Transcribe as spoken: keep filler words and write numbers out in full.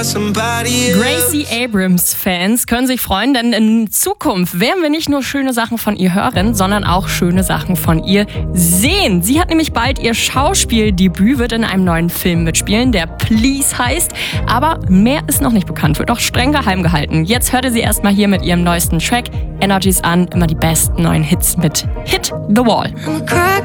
Gracie Abrams-Fans können sich freuen, denn in Zukunft werden wir nicht nur schöne Sachen von ihr hören, sondern auch schöne Sachen von ihr sehen. Sie hat nämlich bald ihr Schauspieldebüt, wird in einem neuen Film mitspielen, der Please heißt. Aber mehr ist noch nicht bekannt, wird auch streng geheim gehalten. Jetzt hörte sie erstmal hier mit ihrem neuesten Track Energies an, immer die besten neuen Hits mit Hit the Wall.